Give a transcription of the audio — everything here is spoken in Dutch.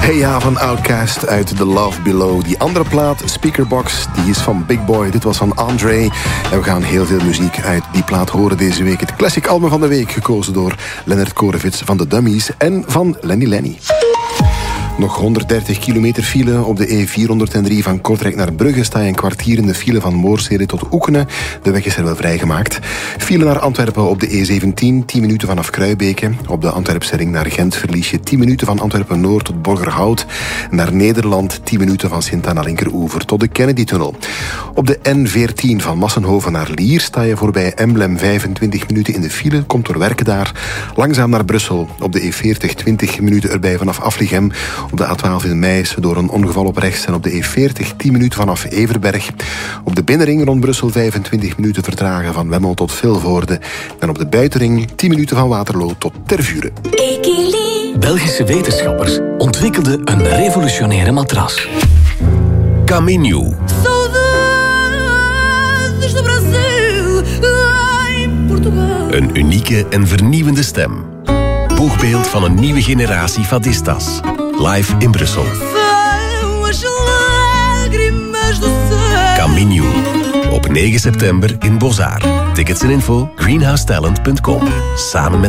Hey ja, van Outkast uit The Love Below. Die andere plaat, Speakerbox, die is van Big Boy. Dit was van Andre. En we gaan heel veel muziek uit die plaat horen deze week. Het classic album van de week, gekozen door Lennart Korevits van de Dummies en van Lenny. Nog 130 kilometer file op de E403 van Kortrijk naar Brugge. Sta je een kwartier in de file van Moorsele tot Oekene. De weg is er wel vrijgemaakt. File naar Antwerpen op de E17, 10 minuten vanaf Kruibeke. Op de Antwerpse ring naar Gent verlies je 10 minuten van Antwerpen-Noord tot Borgerhout. Naar Nederland 10 minuten van Sint-Anna-Linkeroever tot de Kennedy-tunnel. Op de N14 van Massenhoven naar Lier sta je voorbij Emblem 25 minuten in de file. Komt door werken daar. Langzaam naar Brussel. Op de E40 20 minuten erbij vanaf Afligem. Op de A12 in Meissen door een ongeval op rechts. En op de E40 10 minuten vanaf Everberg. Op de binnenring rond Brussel 25 minuten vertragen van Wemmel tot Vilvoorde. En op de buitenring 10 minuten van Waterloo tot Tervuren. Belgische wetenschappers ontwikkelden een revolutionaire matras. Caminho. Een unieke en vernieuwende stem. Boegbeeld van een nieuwe generatie fadistas. Live in Brussel. Caminho. Op 9 september in Bozar. Tickets en info greenhousetalent.com. Samen met